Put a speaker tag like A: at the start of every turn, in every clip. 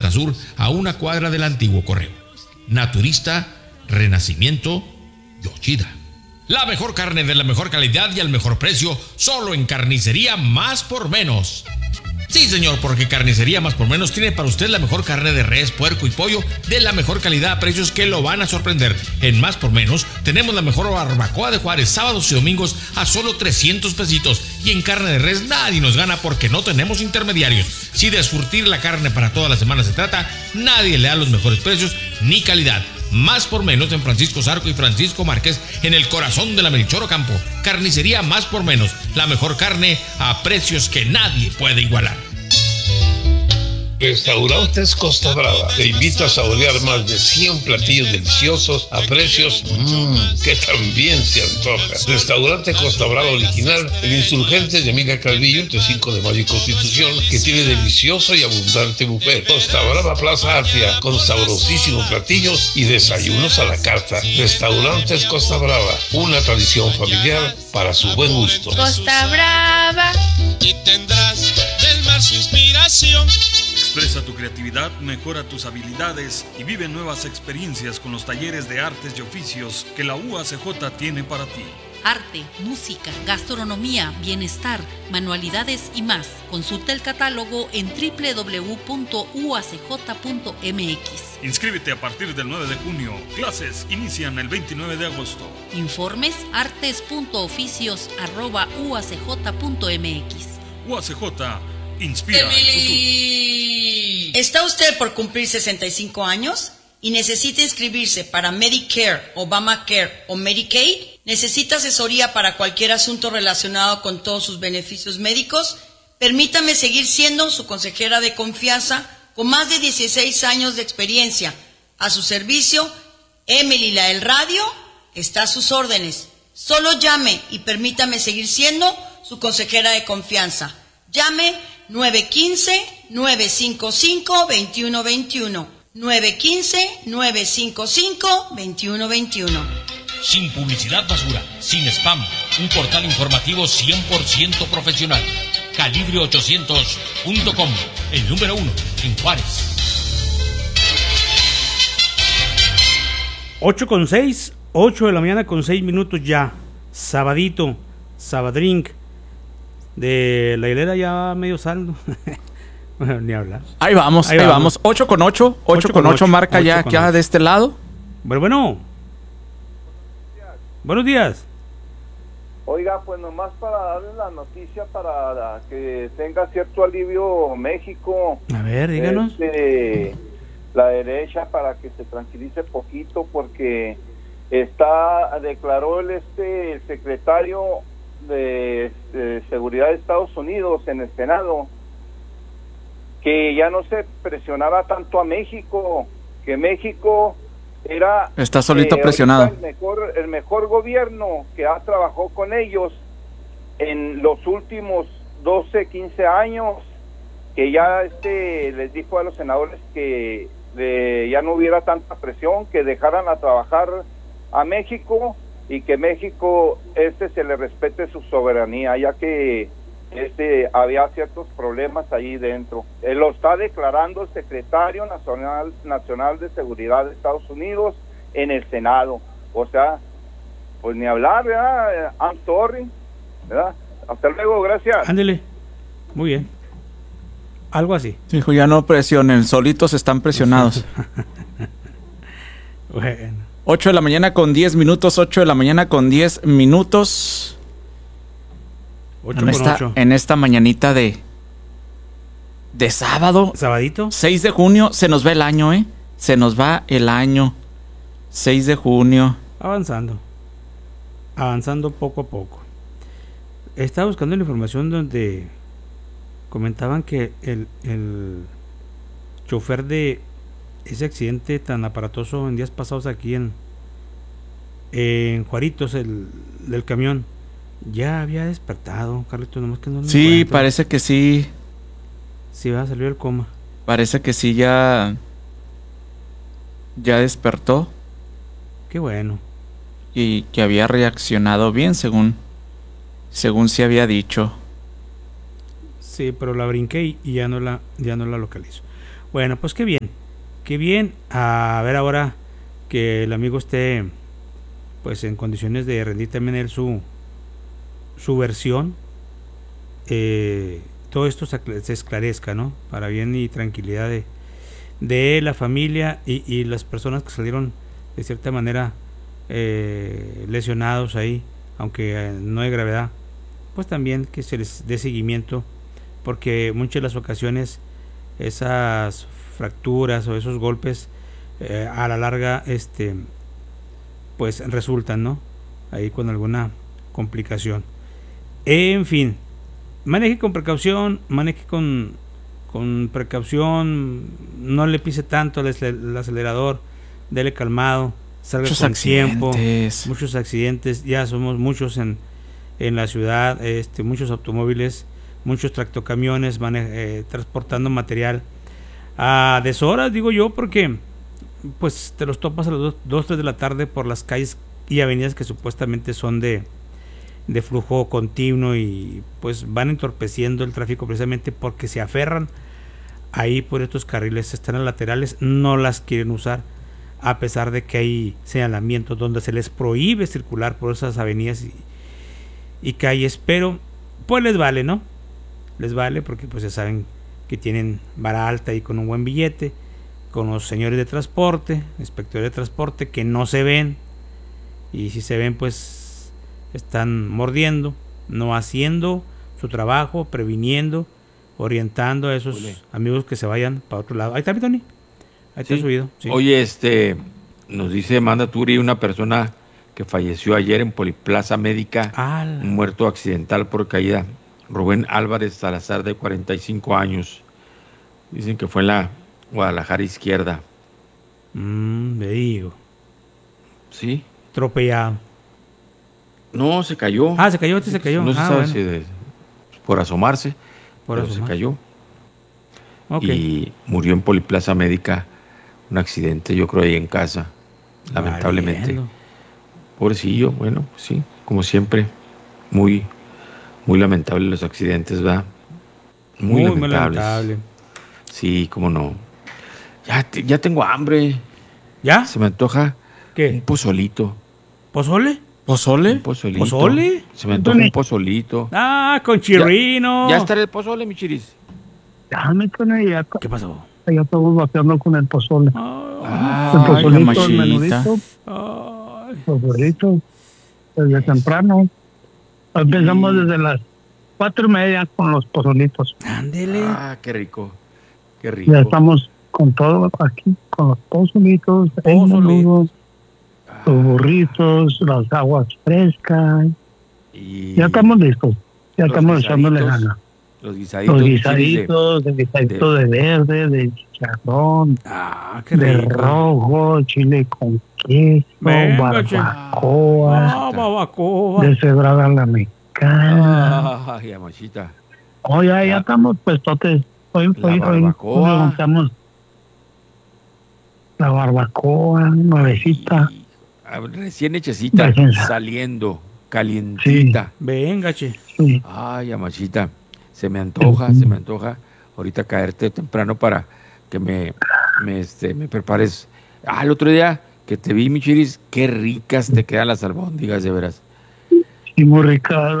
A: Ruta Sur, a una cuadra del antiguo correo. Naturista, Renacimiento, Yoshida. La mejor carne de la mejor calidad y al mejor precio, solo en Carnicería Más por Menos. Sí, señor, porque Carnicería Más por Menos tiene para usted la mejor carne de res, puerco y pollo de la mejor calidad a precios que lo van a sorprender. En Más por Menos tenemos la mejor barbacoa de Juárez, sábados y domingos a solo 300 pesitos. Y en carne de res nadie nos gana porque no tenemos intermediarios. Si de surtir la carne para toda la semana se trata, nadie le da los mejores precios ni calidad. Más por Menos en Francisco Zarco y Francisco Márquez, en el corazón de la Melchor Ocampo. Carnicería Más por Menos, la mejor carne a precios que nadie puede igualar.
B: Restaurantes Costa Brava te invita a saborear más de 100 platillos deliciosos a precios que también se antoja. Restaurante Costa Brava original, el Insurgentes de Emilia Calvillo, entre 5 de Mayo y Constitución, que tiene delicioso y abundante buffet. Costa Brava Plaza Artia, con sabrosísimos platillos y desayunos a la carta. Restaurantes Costa Brava, una tradición familiar para su buen gusto.
C: Costa Brava.
D: Y tendrás del mar su inspiración.
E: Expresa tu creatividad, mejora tus habilidades y vive nuevas experiencias con los talleres de artes y oficios que la UACJ tiene para ti.
F: Arte, música, gastronomía, bienestar, manualidades y más. Consulta el catálogo en www.uacj.mx.
E: Inscríbete a partir del 9 de junio. Clases inician el 29 de agosto.
F: Informes artes.oficios@uacj.mx.
E: UACJ inspira el futuro.
G: ¿Está usted por cumplir 65 años y necesita inscribirse para Medicare, Obamacare o Medicaid? ¿Necesita asesoría para cualquier asunto relacionado con todos sus beneficios médicos? Permítame seguir siendo su consejera de confianza con más de 16 años de experiencia. A su servicio, Emily la del Radio está a sus órdenes. Solo llame y permítame seguir siendo su consejera de confianza. Llame 915-955-2121. 915-955-2121.
H: Sin publicidad basura, sin spam, un portal informativo 100% profesional. Calibre800.com, el número 1 en Juárez.
I: 8:06, 8 de la mañana con 6 minutos ya. Sabadito, Sabadrink. De la hilera ya medio saldo. Bueno, ni hablar.
J: Ahí vamos. 8 con 8 marca 8 ya de este lado.
I: Bueno. Buenos días.
K: Oiga, pues nomás para darles la noticia para que tenga cierto alivio México.
I: A ver, díganos.
K: La derecha, para que se tranquilice poquito, porque declaró el secretario de Seguridad de Estados Unidos en el Senado que ya no se presionaba tanto a México, que México
J: está solito presionado.
K: El mejor gobierno que ha trabajado con ellos en los últimos 12, 15 años, que ya les dijo a los senadores que ya no hubiera tanta presión, que dejaran a trabajar a México y que México se le respete su soberanía, ya que había ciertos problemas ahí dentro. Lo está declarando el secretario nacional de Seguridad de Estados Unidos en el Senado. O sea, pues ni hablar, ¿verdad? I'm sorry, ¿verdad? Hasta luego, gracias.
I: Ándele, muy bien. Algo así.
J: Dijo, ya no presionen, solitos están presionados.
I: Bueno.
J: 8 de la mañana con 10 minutos, 8 de la mañana con 10 minutos.
I: 8 con 8.
J: En esta mañanita de sábado.
I: ¿Sabadito?
J: 6 de junio, se nos va el año, ¿eh? Se nos va el año. 6 de junio.
I: Avanzando poco a poco. Estaba buscando la información donde comentaban que el chofer de ese accidente tan aparatoso en días pasados aquí en Juaritos, del camión, ya había despertado, Carlitos, nomás que no lo
J: Sí,
I: encuentro.
J: parece que sí.
I: Sí, salió del coma.
J: Parece que sí, ya despertó.
I: Qué bueno.
J: Y que había reaccionado bien, según se había dicho.
I: Sí, pero la brinqué y ya no la localizo. Bueno, pues qué bien. qué bien. A ver ahora que el amigo esté pues en condiciones de rendir también él su versión, todo esto se esclarezca, ¿no? Para bien y tranquilidad de la familia y las personas que salieron de cierta manera lesionados ahí, aunque no de gravedad, pues también que se les dé seguimiento, porque muchas de las ocasiones esas fracturas o esos golpes a la larga pues resultan, ¿no? Ahí con alguna complicación. En fin, maneje con precaución, no le pise tanto el acelerador, dele calmado, salga
J: muchos
I: con
J: accidentes.
I: tiempo. Muchos accidentes, ya somos muchos en la ciudad, muchos automóviles, muchos tractocamiones transportando material a deshoras, digo yo, porque pues te los topas a las 2, 3 de la tarde por las calles y avenidas que supuestamente son de flujo continuo, y pues van entorpeciendo el tráfico precisamente porque se aferran ahí por estos carriles, están en laterales, no las quieren usar, a pesar de que hay señalamientos donde se les prohíbe circular por esas avenidas y calles, pero pues les vale, ¿no? Les vale porque pues ya saben que tienen vara alta y con un buen billete, con los señores de transporte, inspectores de transporte, que no se ven, y si se ven pues están mordiendo, no haciendo su trabajo, previniendo, orientando a esos amigos que se vayan para otro lado. Ahí está, mi Tony. Ahí te has subido. Sí.
C: Oye, nos dice Manda Turi, una persona que falleció ayer en Poliplaza Médica, un muerto accidental por caída. Rubén Álvarez Salazar, de 45 años. Dicen que fue en la Guadalajara izquierda.
I: Me digo.
C: Sí.
I: Atropellado.
C: No, se cayó.
I: Se cayó, se cayó.
C: No se sabe
I: bueno.
C: si por asomarse, se cayó.
I: Okay.
C: Y murió en Poliplaza Médica, un accidente, yo creo, ahí en casa, lamentablemente.
I: Valiendo.
C: Pobrecillo, bueno, sí, como siempre, muy lamentable los accidentes, ¿verdad? Muy lamentables. Sí, cómo no. Ya tengo hambre.
I: ¿Ya?
C: Se me antoja.
I: ¿Qué?
C: Un pozolito.
I: ¿Pozole?
J: ¿Pozole?
C: Un pozolito.
I: ¿Pozole?
C: Se me antoja un pozolito.
I: Con chirrino.
C: Ya estará el pozole, mi chiris.
I: ¿Qué pasó?
L: Ya estamos vaciando con el pozole.
J: El
L: pozolito, el menudito. El pozolito. Desde temprano. Empezamos desde las 4:30 con los pozolitos.
I: Ándele.
C: Qué rico. Qué rico.
L: Ya estamos con todo aquí, con los pozolitos, el menudo, los burritos, las aguas frescas. Ya estamos listos. Ya estamos echándole ganas.
C: Los guisaditos.
L: El guisadito de verde, de chicharrón,
I: qué
L: de
I: rico.
L: rojo, chile con queso, barbacoa, deshebrada la mexicana.
C: Ay, amachita.
L: Ya estamos puestotes. Hoy preguntamos la barbacoa, nuevecita.
C: Recién hechecita, saliendo, calientita.
I: Sí. Venga, che.
L: Sí.
C: Ay, amachita. Se me antoja. Ahorita caerte temprano para que me prepares. El otro día que te vi, mi chiris, qué ricas te quedan las albóndigas, de veras.
L: Sí, muy ricas,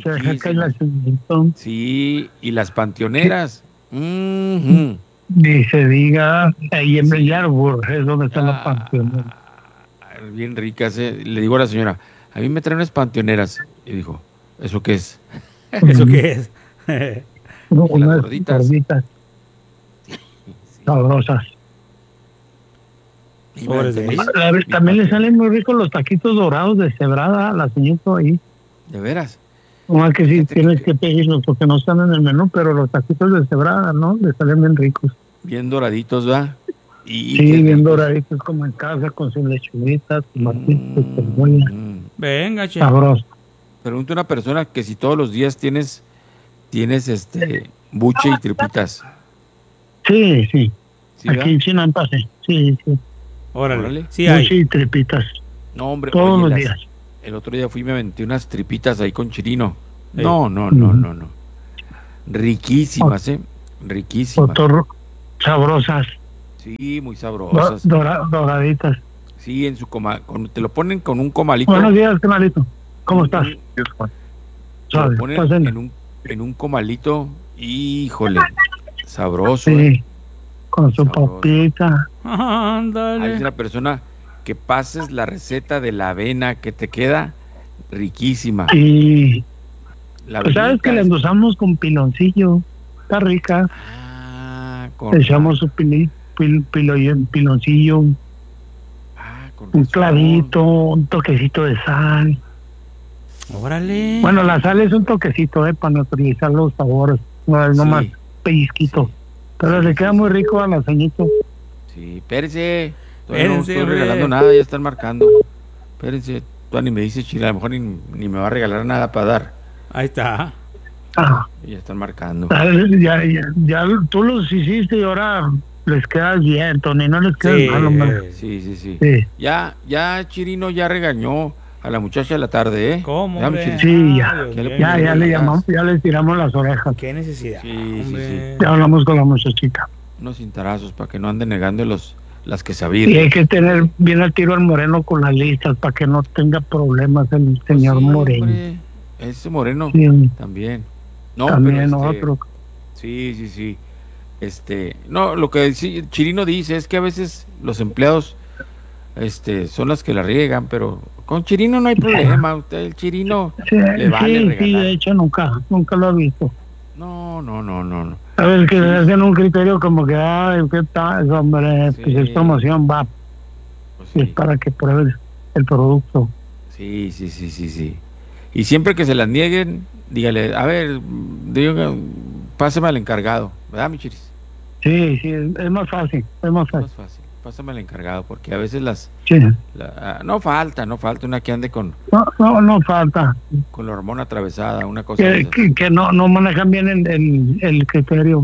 C: Sí, y las panteoneras.
L: Ni se diga, ahí en Bellarburg es donde están las panteoneras.
C: Bien ricas, Le digo a la señora, a mí me traen unas panteoneras. Y dijo, ¿eso qué es?
I: ¿Eso qué es?
L: Unas gorditas. Sabrosas. También le salen muy ricos los taquitos dorados de cebrada, la señorita ahí.
C: ¿De veras?
L: No, que sí, tienes que pedirlos porque no están en el menú, pero los taquitos de cebrada, ¿no? Le salen bien ricos.
C: Bien doraditos, ¿verdad?
L: Sí, bien doraditos, como en casa, con sus lechuguitas, tomatitos, cebolla.
I: Venga, che.
L: Sabroso.
C: Pregunta una persona que si todos los días tienes buche y tripitas.
L: Sí.
C: ¿Sí,
L: aquí en Chinampa, sí.
I: Órale. Sí,
L: buche y tripitas.
C: No, hombre.
L: Todos los días.
C: El otro día fui y me aventé unas tripitas ahí con chirino.
I: Sí.
C: No. Riquísimas, Riquísimas.
L: Sabrosas.
C: Sí, muy sabrosas.
L: Doraditas.
C: Sí, en su te lo ponen con un comalito.
L: Buenos días, canalito. ¿Cómo estás?
C: Te lo ponen en un comalito, híjole, sabroso.
L: Sí, con su papita.
I: Ándale.
C: Hay una persona que pases la receta de la avena que te queda riquísima.
L: Y pues sabes que le endosamos con piloncillo. Está rica. Le echamos su piloncillo. Un clavito, un toquecito de sal.
I: Órale.
L: Bueno, la sal es un toquecito, para neutralizar los sabores. No es nomás pellizquito. Sí. Pero le queda muy rico a la ceñito.
C: Sí, espérense. Todavía no estoy regalando nada, ya están marcando. Espérense, tú ni me dices, Chile, a lo mejor ni me va a regalar nada para dar.
I: Ahí está.
C: Ya están marcando.
L: Ya tú los hiciste y ahora les quedas bien, Tony, no les quedas mal, hombre.
C: Sí. Ya Chirino ya regañó a la muchacha de la tarde, ¿eh?
I: ¿Cómo?
L: Sí, ya le llamamos, ya les tiramos las orejas.
I: ¿Qué necesidad?
C: Sí.
L: Ya hablamos con la muchachita.
C: Unos cintarazos para que no anden negando las que sabían.
L: Y hay que tener bien al tiro al Moreno con las listas para que no tenga problemas el señor Moreno.
C: Hombre, ese Moreno también. No,
L: también otro.
C: Sí. No, lo que Chirino dice es que a veces los empleados son las que la riegan, pero con Chirino no hay problema. Usted, el Chirino le vale regalar.
L: Sí, de hecho nunca lo he visto.
C: No.
L: A ver, que le hacen un criterio como que, ¿qué tal, hombre? Pues es promoción, va.
C: Pues
L: es para que pruebes el producto.
C: Sí. Y siempre que se las nieguen, dígale, a ver, pásame al encargado, ¿verdad, mi Chiris?
L: Sí, es más fácil.
C: Pásame al encargado, porque a veces no falta una que ande con...
L: No falta.
C: Con la hormona atravesada, una cosa...
L: Que no manejan bien el criterio.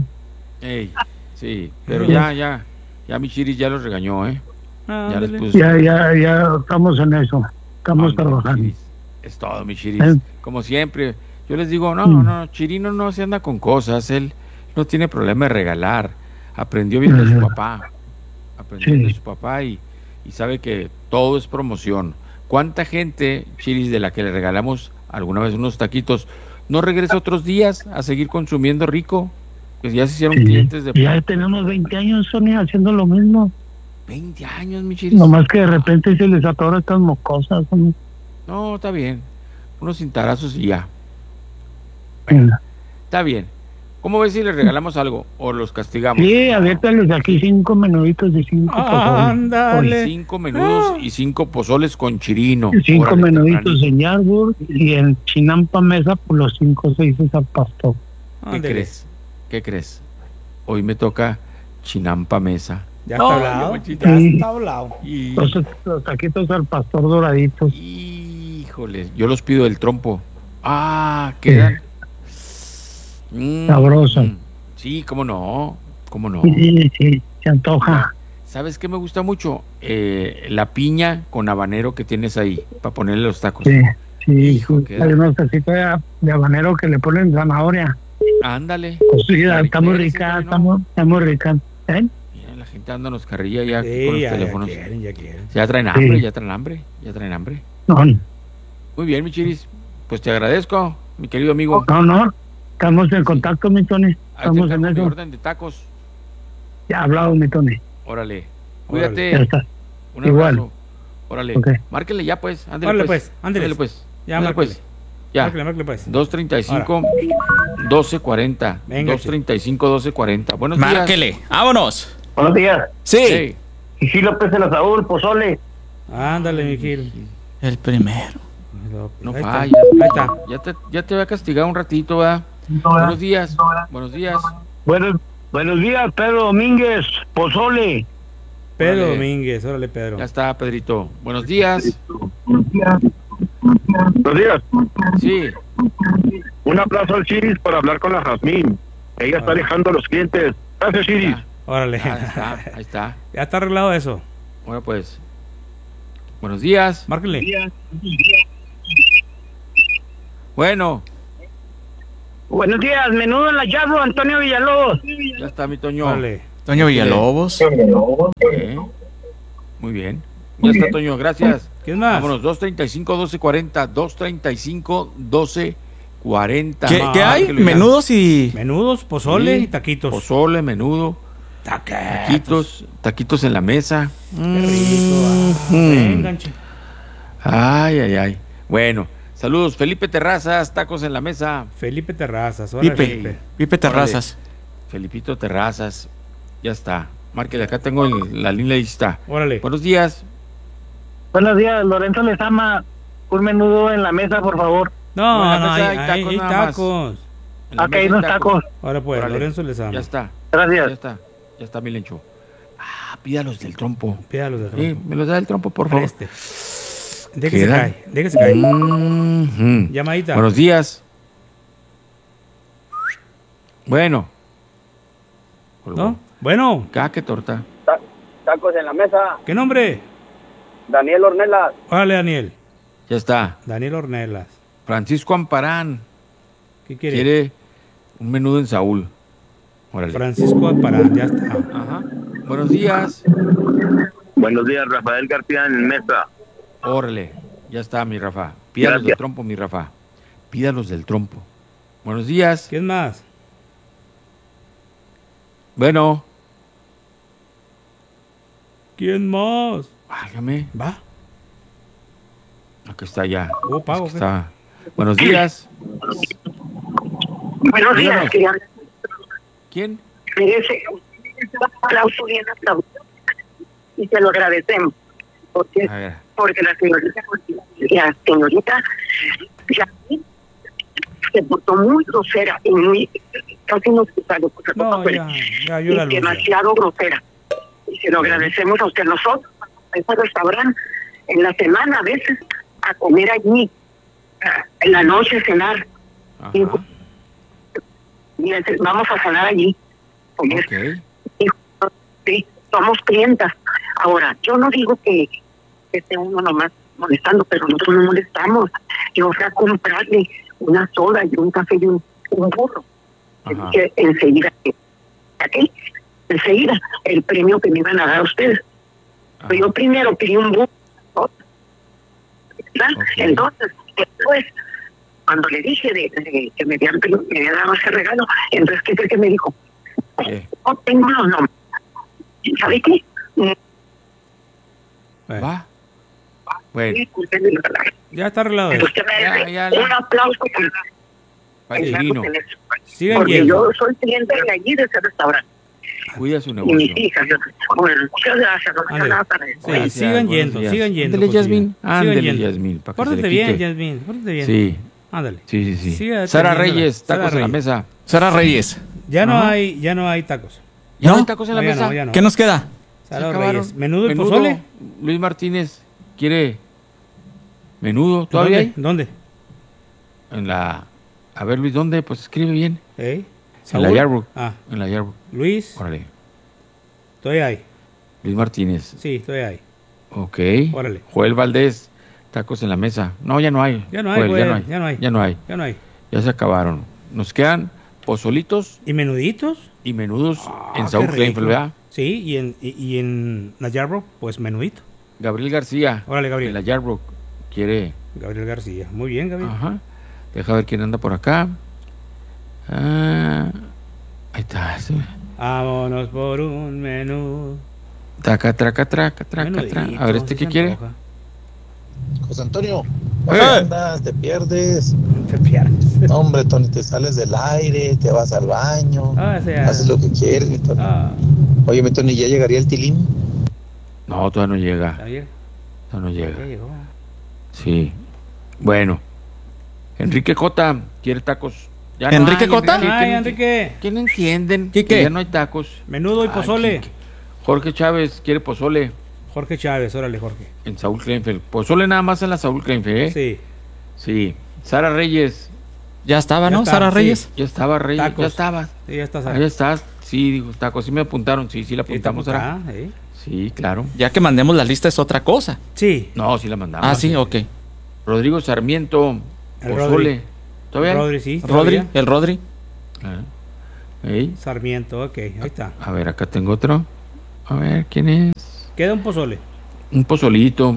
C: Sí, pero ya mi Chiris ya los regañó, ¿eh?
L: Ya les puso... Ya estamos en eso, estamos trabajando.
C: Es todo, mi Chiris. Como siempre, yo les digo, no, Chirino no se anda con cosas, él no tiene problema de regalar, aprendió bien de su papá. De su papá y sabe que todo es promoción. ¿Cuánta gente, Chiris, de la que le regalamos alguna vez unos taquitos, no regresa otros días a seguir consumiendo rico? Pues ya se hicieron clientes de...
L: Ya tenemos 20 años, Sonia, haciendo lo mismo.
C: 20 años, mi Chiris.
L: Nomás que de repente se les atora estas mocosas, Sonia.
C: No, está bien. Unos cintarazos y ya. Bueno, está bien. ¿Cómo ves si les regalamos algo o los castigamos?
L: Sí, aviértales aquí 5 menuditos y 5 pozoles.
I: Ándale.
C: 5 menudos y 5 pozoles con Chirino.
L: 5 menuditos en Yardburg y en Chinampa Mesa por los 5 o 6 al pastor.
C: ¿Qué crees? Hoy me toca Chinampa Mesa.
I: Ya está hablado.
L: Entonces, los taquitos al pastor doraditos.
C: Híjole, yo los pido del trompo. Quedan...
L: sabroso.
C: Sí, cómo no.
L: Sí, se antoja.
C: ¿Sabes qué me gusta mucho? La piña con habanero que tienes ahí para ponerle los tacos.
L: Sí, hijo, hay unos tacitos de habanero que le ponen zanahoria.
C: Ándale.
L: Pues sí, está muy rica, está muy rica.
C: Mira, la gente anda en los carrillas ya con los teléfonos.
I: Ya quieren.
C: Ya traen hambre.
L: No.
C: Muy bien, mi Chiris. Pues te agradezco, mi querido amigo.
L: No. Estamos en contacto, mi Tony. Estamos en eso.
C: Orden de tacos.
L: Ya hablado, mi Tony.
C: Órale. Cuídate.
L: Ya está.
C: Un abrazo. Órale.
L: Okay.
C: Márquele ya, pues.
I: Ándale, pues.
C: Ya, márquele. Ya.
I: Márquele, pues.
C: 235-1240.
I: Venga.
C: 235-1240. Buenos días.
J: Márquele. Vámonos.
L: Buenos días.
J: Sí.
L: Y si López de la Saúl, pozole.
I: Ándale, mi Gil.
J: El primero.
C: No
I: Ahí
C: fallas.
I: está.
C: Ya te voy a castigar un ratito, ¿verdad? Buenos días.
L: Buenos días, Pedro Domínguez, pozole.
I: Pedro Domínguez, órale, Pedro.
C: Ya está, Pedrito. Buenos días.
M: Buenos días.
C: Sí.
M: Un aplauso al Chiris para hablar con la Jazmín. Ella está alejando a los clientes. Gracias, Chiris.
I: Órale.
C: Ahí está.
I: Ya está arreglado eso.
C: Bueno, pues. Buenos días.
I: Márquenle.
C: Bueno.
L: Buenos días, menudo en la Yardburg, Antonio Villalobos.
C: Ya está, mi Toño.
I: Vale.
J: Toño Villalobos.
C: Muy bien. Ya está, Toño, gracias.
I: ¿Quién más?
C: Vámonos, 235-1240, 235-1240.
J: ¿Qué hay? Menudos y...
I: Menudos, pozole y taquitos.
C: Pozole, menudo. Taquitos en la mesa.
I: Qué rico. Vengan, che.
C: Ay. Bueno, saludos, Felipe Terrazas, tacos en la mesa.
I: Felipe Terrazas,
J: Pipe Terrazas.
C: Felipito Terrazas, ya está. Márquele, acá tengo la línea lista.
I: Órale.
C: Buenos días.
L: Buenos días, Lorenzo Lezama. Un menudo en la mesa, por favor.
I: No,
C: hay
I: tacos.
L: Acá hay unos tacos.
I: Ahora pues,
C: Órale.
I: Lorenzo les ama.
C: Ya está.
L: Gracias.
C: Ya está, Milencho. Pídalos del trompo.
I: Pídalos del
C: trompo. Me los da el trompo, por favor.
I: Déjese caer. Llamadita.
C: Buenos días. Bueno.
I: ¿No? Bueno.
C: ¿Qué torta?
K: Tacos en la mesa.
I: ¿Qué nombre?
K: Daniel Ornelas.
I: Órale, Daniel.
C: Ya está.
I: Daniel Ornelas.
C: Francisco Amparán.
I: ¿Qué quiere?
C: Quiere un menudo en Saúl. Órale.
I: Francisco Amparán, ya está.
C: Ajá. Buenos días.
M: Buenos días, Rafael García en mesa.
C: Órale. Ya está, mi Rafa. Pídalos del trompo, mi Rafa. Pídalos del trompo. Buenos días.
I: ¿Quién más?
C: Bueno.
I: ¿Quién más?
C: Válgame.
I: Va.
C: Aquí está ya.
I: Pago.
C: Aquí está. Buenos días.
N: Buenos días.
C: ¿Quién?
N: Merece un aplauso bien aplaudido. Y se lo agradecemos. Porque la señorita se portó muy grosera y casi nos salió demasiado grosera. Y se lo agradecemos a usted. Nosotros, a ese restaurante, en la semana a veces, a comer allí, en la noche cenar. Y vamos a cenar allí. Sí, somos clientas. Ahora, yo no digo que esté uno nomás molestando, pero nosotros no molestamos. Yo fui a comprarle una soda y un café y un burro. Que enseguida el premio que me iban a dar a ustedes. Pero yo primero pedí un burro. Entonces, después, cuando le dije que me habían dado ese regalo, entonces, ¿qué fue que me dijo? No tengo los nombres. ¿Sabe qué?
C: Va. Bueno.
I: Ya está arreglado.
N: Usted me un aplauso
I: Sigan
N: porque
I: yendo.
N: yo soy cliente de allí, de ese restaurante.
C: Cuida su
N: Y
C: negocio.
N: mis hijas. Bueno, muchas gracias. No me da nada para eso.
I: Sí, sigan yendo.
C: Ándale, Yasmín. Ándale, Yasmín.
I: Pórtate bien, Yasmín. Pórtate bien.
C: Sí.
I: Ándale.
C: Sí. Sara Reyes, tacos en la mesa.
J: Sara Reyes.
I: Ya no hay tacos.
C: ¿Ya no hay tacos en la mesa?
I: No.
J: ¿Qué nos queda?
I: Sara Reyes. Menudo y pozole.
C: Luis Martínez quiere menudo. ¿Todavía hay?
I: ¿Dónde?
C: En la... A ver, Luis, ¿dónde? Pues escribe bien. En
I: ¿Saúl?
C: la Yarbrook.
I: En
C: la Yarbrook.
I: Luis.
C: Órale.
I: Todavía hay.
C: Luis Martínez.
I: Sí, todavía hay.
C: Ok.
I: Órale.
C: Joel Valdés, tacos en la mesa. No, ya no hay.
I: Ya no hay,
C: Joel,
I: ya no hay.
C: Ya se acabaron. Nos quedan pozolitos.
I: ¿Y menuditos?
C: Y menudos en Saúl Kleinfeld, ¿verdad?
I: Sí, y en la Yarbrook, pues menudito.
C: Gabriel García.
I: Órale, Gabriel.
C: En la Yarbrook quiere...
I: Gabriel García. Muy bien, Gabriel.
C: Ajá. Deja ver quién anda por acá. Ahí está.
I: Vámonos por un menú.
C: Traca. A ver, ¿este qué quiere?
O: José Antonio, andas, te pierdes. No, hombre, Tony, te sales del aire, te vas al baño, haces lo que quieres, mi Tony. Oye, mi Tony, ¿ya llegaría el tilín?
C: No, todavía no llega.
I: ¿Todavía
C: no llega?
I: Ya llegó.
C: Sí. Bueno. Enrique Cota quiere tacos. Ya
J: ¿Enrique
C: no hay,
J: Cota?
I: Enrique.
C: ¿Quién entienden?
J: ¿Qué?
C: Que ya no hay tacos.
I: Menudo y pozole.
C: Jorge Chávez quiere pozole.
I: Jorge Chávez, órale, Jorge.
C: En Saúl Kleinfeld. Pozole nada más en la Saúl Kleinfeld, ¿eh?
I: Sí.
C: Sí. Sara Reyes.
J: Ya estaba, ¿no? Sara Reyes.
C: Ya estaba, Reyes.
I: Tacos.
C: Ya estaba.
I: Sí, ya está Sara.
C: Ahí estás. Sí, digo, tacos. Sí me apuntaron. Sí, la apuntamos, Sara. Sí, claro.
J: Ya que mandemos la lista es otra cosa.
I: Sí.
C: No, sí la mandamos.
J: Ah, sí, ok.
C: Rodrigo Sarmiento.
I: El
C: pozole. ¿Todavía?
I: Rodri, sí.
J: Rodri, el Rodri.
C: ¿Eh?
I: Sarmiento, ok, ahí está.
C: A ver, acá tengo otro. A ver, ¿quién es?
I: Queda un pozole.
C: Un pozolito.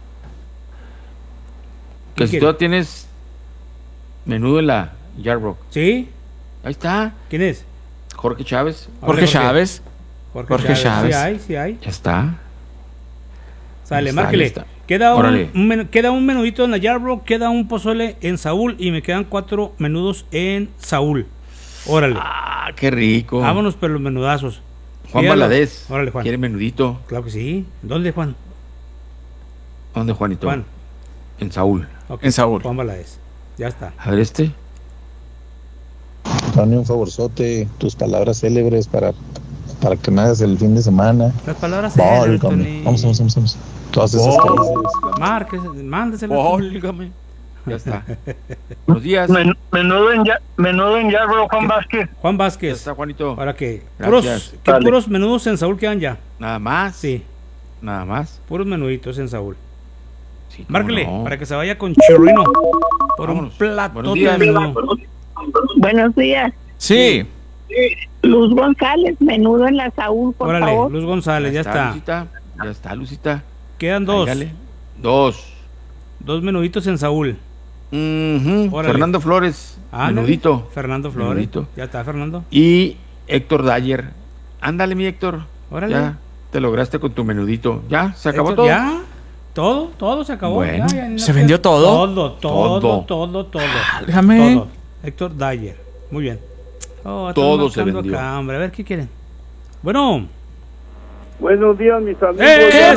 C: Que si tú tienes menudo en la Yarbrough.
I: ¿Sí?
C: Ahí está.
I: ¿Quién es?
C: Jorge Chávez.
J: Jorge Chávez.
I: Jorge Chávez. Sí hay.
C: Ya está.
I: Sale, márquele. Queda un menudito en la Yarbrough, queda un pozole en Saúl y me quedan 4 menudos en Saúl. Órale.
C: Ah, qué rico.
I: Vámonos por los menudazos.
C: Juan Valadez.
I: Órale, Juan.
C: ¿Quiere menudito?
I: Claro que sí. ¿Dónde, Juan?
C: ¿Dónde, Juanito?
I: Juan.
C: En Saúl.
I: Okay.
J: En Saúl.
I: Juan Valadez. Ya está.
C: A ver este.
O: Dame un favorzote, tus palabras célebres para que me hagas el fin de semana.
I: Las palabras célebres, Tony.
O: Vamos. Todas esas cosas.
I: Márquese,
C: Válgame. Ya está. Buenos días.
L: Menudo en Yarbrough, Juan Vázquez.
I: Juan Vázquez.
C: Ya está, Juanito.
I: ¿Para qué?
C: Gracias.
I: Puros menudos en Saúl quedan ya.
C: Nada más.
I: Sí.
C: Nada más.
I: Puros menuditos en Saúl.
C: Sí,
I: márquele,
C: no.
I: para que se vaya con chorrino. Por
C: Vámonos.
I: un plato
C: Buenos
I: de
C: días.
I: menudo.
N: Buenos días.
J: Sí.
N: Luz González, menudo en la Saúl, por
I: Órale,
N: favor.
I: Luz González, ya está.
C: Lucita. Ya está, Lucita.
I: Quedan 2.
C: Ándale. 2.
I: 2 menuditos en Saúl.
C: Fernando Flores.
I: Ándale.
C: Menudito.
I: Fernando Flores.
C: Menudito.
I: Ya está, Fernando.
C: Y Héctor Dyer. Ándale, mi Héctor.
I: Órale.
C: Ya te lograste con tu menudito. ¿Ya? ¿Se acabó
I: Héctor,
C: todo?
I: ¿Ya? Todo se acabó.
C: Bueno.
I: Ya,
J: ¿Se vendió todo?
I: Todo.
J: Déjame.
I: Todo. Héctor Dyer. Muy bien.
C: Todo se vendió.
I: Acá, hombre. A ver, ¿qué quieren? Bueno.
K: Buenos días, mis amigos.
I: ¿Qué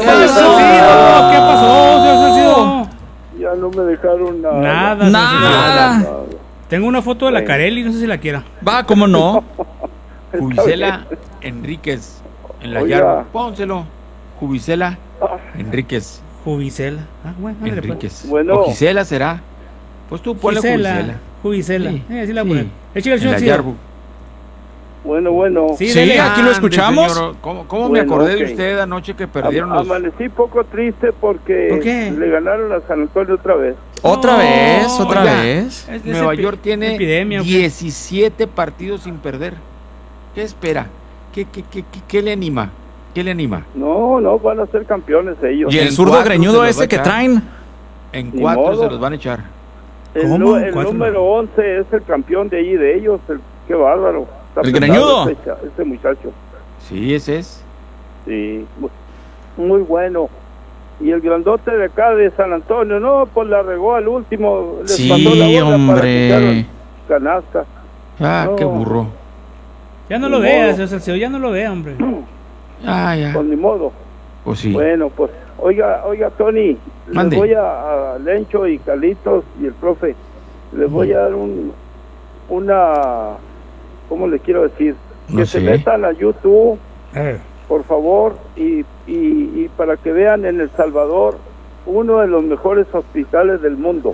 I: pasó, señor Salcido?
K: Ya no me dejaron
I: Nada. Tengo una foto de la Carelli, no sé si la quiera.
J: Va, ¿cómo no?
C: Jubicela Enríquez en la Yarbrough. Pónselo. Jubicela Enríquez.
I: Jubicela. Bueno,
C: Enríquez.
K: Bueno.
C: O Gisela será. Pues tú ponle
I: Jubicela.
C: Sí.
I: Así la ponen.
C: En la Yarbrough.
K: Bueno.
I: Sí,
J: aquí lo escuchamos.
C: Señor. ¿Cómo me acordé de usted anoche que perdieron los...
K: Amanecí poco triste porque
I: ¿Por qué?
K: le ganaron a San Antonio otra vez.
J: ¿Otra vez?
C: Nueva York tiene
I: epidemia,
C: 17 partidos sin perder. ¿Qué espera? ¿Qué le anima? ¿Qué le anima?
K: No, van a ser campeones ellos.
J: ¿Y el zurdo greñudo ese que traen?
C: En 4 se los van a echar.
K: El número 11 es el campeón de allí de ellos. Qué bárbaro. Está
J: ¿El greñudo?
K: Ese muchacho.
C: Sí, ese es.
K: Sí, muy bueno. Y el grandote de acá de San Antonio, no, pues la regó al último. Les pasó la bola
J: hombre.
K: para canasta.
C: Qué burro.
I: Ya no lo veas, señor Salcido, ya no lo vea, hombre.
C: Ya.
K: Pues ni modo.
C: Pues sí.
K: Bueno, pues, oiga, Tony,
C: Mande.
K: les voy a Lencho y Carlitos y el profe, les voy a dar una, ¿cómo le quiero decir?
C: No
K: se
C: sé.
K: metan a YouTube, por favor, y para que vean en El Salvador uno de los mejores hospitales del mundo.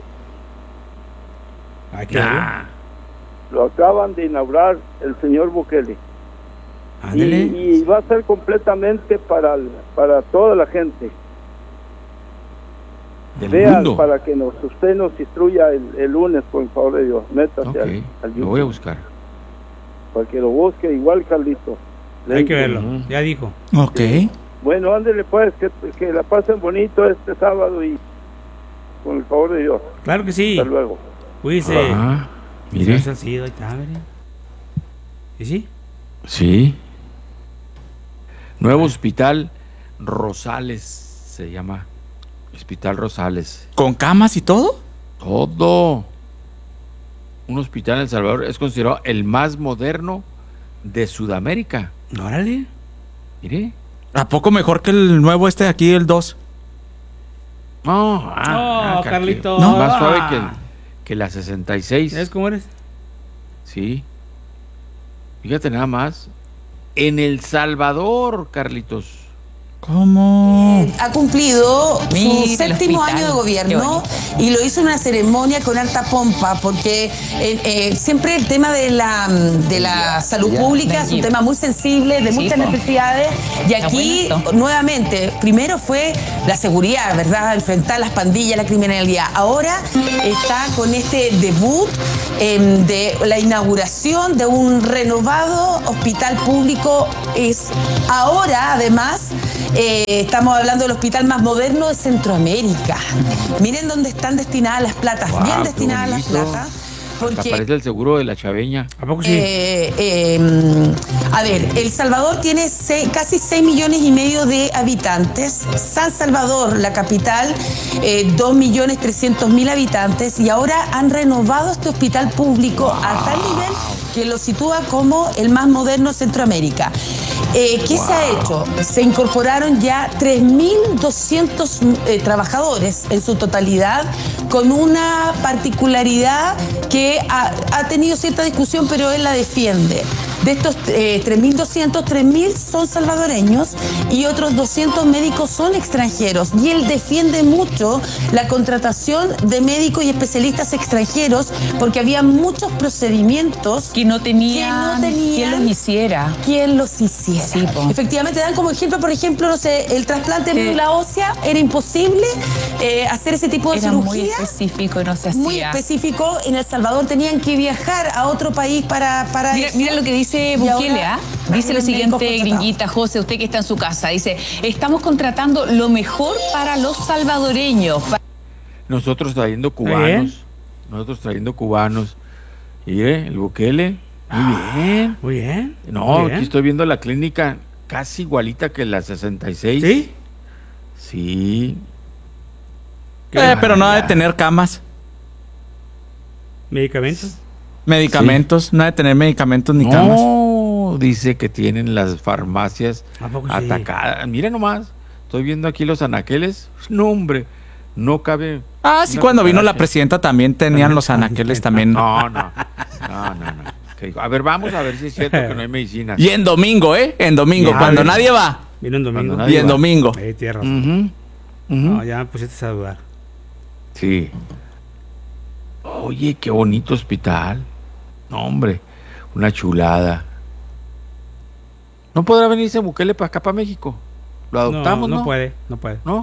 K: Lo acaban de inaugurar el señor Bukele. Y va a ser completamente para toda la gente.
C: Del mundo.
K: Para que usted nos instruya el lunes, por el favor de Dios. Métase al YouTube.
C: Lo voy a buscar.
K: Para que lo busque igual, Carlito.
I: Hay que verlo, ya dijo.
J: Ok.
K: Bueno, ándele pues, que la pasen bonito este sábado y con el favor de Dios.
I: Claro que sí.
K: Hasta luego.
I: Cuídese.
C: Mire.
I: Salcido, ahí está, mire. ¿Y sí?
C: Sí. Nuevo hospital Rosales se llama. Hospital Rosales.
J: ¿Con camas y todo?
C: Todo. Un hospital en El Salvador es considerado el más moderno de Sudamérica.
I: Órale.
C: Mire.
J: ¿A poco mejor que el nuevo aquí, el 2?
C: No,
I: Carlito.
C: No, más suave que la 66.
I: ¿Sabes cómo eres?
C: Sí. Fíjate nada más. En El Salvador, Carlitos.
J: ¿Cómo?
P: Ha cumplido su 7º año de gobierno y lo hizo en una ceremonia con alta pompa, porque siempre el tema de la salud pública es un tema muy sensible, de muchas necesidades, y aquí nuevamente, primero fue la seguridad, ¿verdad? Enfrentar las pandillas, la criminalidad. Ahora está con este debut de la inauguración de un renovado hospital público. Es ahora, además, estamos hablando del hospital más moderno de Centroamérica. Miren dónde están destinadas las platas, bien destinadas las platas. Porque
C: aparece el seguro de la Chaveña.
I: ¿A poco sí?
P: A ver, El Salvador tiene casi 6,5 millones de habitantes. San Salvador, la capital, 2,300,000 habitantes. Y ahora han renovado este hospital público a tal nivel que lo sitúa como el más moderno de Centroamérica. ¿Qué se ha hecho? Se incorporaron ya 3,200 trabajadores en su totalidad, con una particularidad que ha tenido cierta discusión, pero él la defiende. De estos 3,200, 3,000 son salvadoreños y otros 200 médicos son extranjeros. Y él defiende mucho la contratación de médicos y especialistas extranjeros, porque había muchos procedimientos
Q: que no tenían quien los hiciera.
P: Sí, efectivamente, dan como ejemplo, por ejemplo, no sé, el trasplante de médula ósea era imposible hacer ese tipo de cirugía.
Q: Muy específico y no se hacía.
P: Muy específico. En El Salvador tenían que viajar a otro país para
Q: mira lo que dice Bukele, dice lo siguiente, gringuita, José, usted que está en su casa, dice: estamos contratando lo mejor para los salvadoreños.
C: Nosotros trayendo cubanos. Y el Bukele, muy bien.
I: Muy bien.
C: No,
I: muy bien.
C: Aquí estoy viendo la clínica casi igualita que la 66.
I: ¿Sí?
C: Sí.
J: Pero no ha de tener camas.
I: ¿Medicamentos?
J: No ha de tener medicamentos ni camas.
C: No, dice que tienen las farmacias atacadas. Sí. Mira nomás, estoy viendo aquí los anaqueles. No, hombre, no cabe.
J: Sí, cuando vino la presidenta también tenían los anaqueles también.
C: No. A ver, vamos a ver si es cierto que no hay medicinas.
J: Y en domingo, En domingo, cuando nadie va.
I: Vino en domingo.
J: Y en domingo.
I: Tienes razón. No, ya me pusiste a dudar.
C: Sí. Oye, qué bonito hospital. No, hombre, una chulada. ¿No podrá venirse Bukele para acá, para México? ¿Lo adoptamos, no?
I: No puede.
C: ¿No?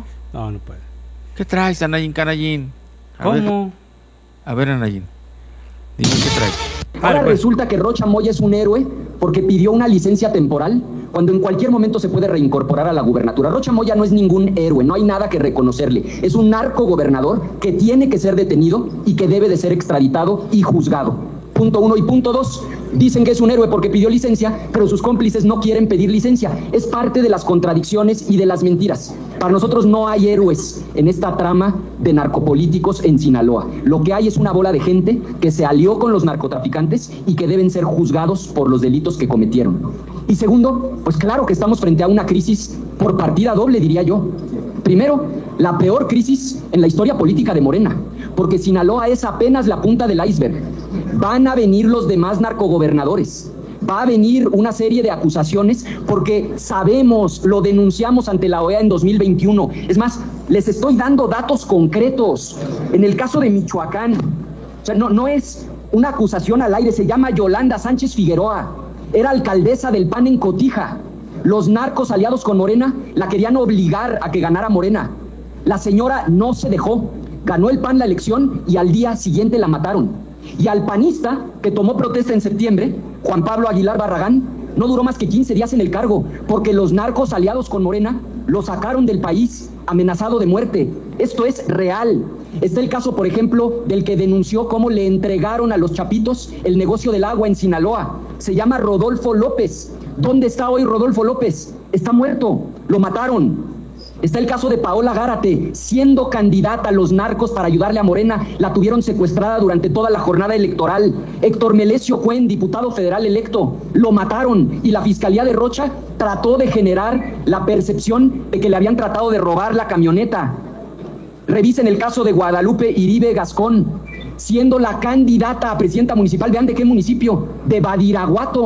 I: No puede.
C: ¿Qué traes, Anayin Canallín?
I: ¿Cómo?
C: A ver, Anayin, dime qué traes.
R: Ahora resulta que Rocha Moya es un héroe porque pidió una licencia temporal cuando en cualquier momento se puede reincorporar a la gubernatura. Rocha Moya no es ningún héroe, no hay nada que reconocerle. Es un narcogobernador que tiene que ser detenido y que debe de ser extraditado y juzgado. Punto 1 y punto 2. Dicen que es un héroe porque pidió licencia, pero sus cómplices no quieren pedir licencia. Es parte de las contradicciones y de las mentiras. Para nosotros no hay héroes en esta trama de narcopolíticos en Sinaloa. Lo que hay es una bola de gente que se alió con los narcotraficantes y que deben ser juzgados por los delitos que cometieron. Y segundo, pues claro que estamos frente a una crisis por partida doble, diría yo. Primero, la peor crisis en la historia política de Morena, porque Sinaloa es apenas la punta del iceberg. Van a venir los demás narcogobernadores. Va a venir una serie de acusaciones porque sabemos, lo denunciamos ante la OEA en 2021. Es más, les estoy dando datos concretos. En el caso de Michoacán, o sea, no es una acusación al aire, se llama Yolanda Sánchez Figueroa. Era alcaldesa del PAN en Cotija. Los narcos aliados con Morena la querían obligar a que ganara Morena. La señora no se dejó. Ganó el PAN la elección y al día siguiente la mataron. Y al panista que tomó protesta en septiembre, Juan Pablo Aguilar Barragán, no duró más que 15 días en el cargo, porque los narcos aliados con Morena lo sacaron del país, amenazado de muerte. Esto es real. Está el caso, por ejemplo, del que denunció cómo le entregaron a los chapitos el negocio del agua en Sinaloa. Se llama Rodolfo López. ¿Dónde está hoy Rodolfo López? Está muerto, lo mataron. Está el caso de Paola Gárate, siendo candidata a los narcos para ayudarle a Morena, la tuvieron secuestrada durante toda la jornada electoral. Héctor Melesio Cuen, diputado federal electo, lo mataron y la Fiscalía de Rocha trató de generar la percepción de que le habían tratado de robar la camioneta. Revisen el caso de Guadalupe Iribe Gascón, siendo la candidata a presidenta municipal, vean de qué municipio, de Badiraguato.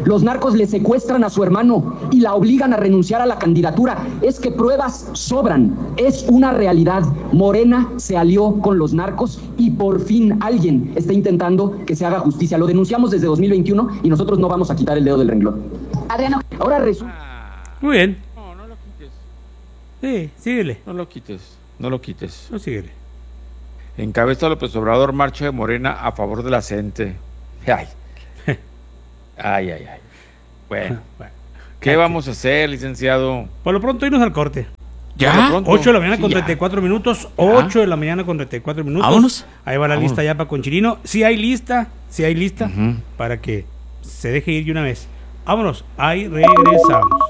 R: Los narcos le secuestran a su hermano y la obligan a renunciar a la candidatura. Es que pruebas sobran. Es una realidad. Morena se alió con los narcos y por fin alguien está intentando que se haga justicia. Lo denunciamos desde 2021 y nosotros no vamos a quitar el dedo del renglón. Adriano, ahora resulta...
I: Muy bien.
C: No lo quites.
I: Sí, síguele.
C: No lo quites.
I: No, síguele.
C: Encabeza López Obrador marcha de Morena a favor de la gente. Ay. Bueno, ¿qué vamos a hacer, licenciado?
I: Por lo pronto irnos al corte.
J: ¿Ya?
I: 8 de la mañana con 34 minutos. 8 de la mañana con 34 minutos.
J: Vámonos.
I: Ahí va la lista ya para con Chirino. Si hay lista, para que se deje ir de una vez. Vámonos, ahí regresamos.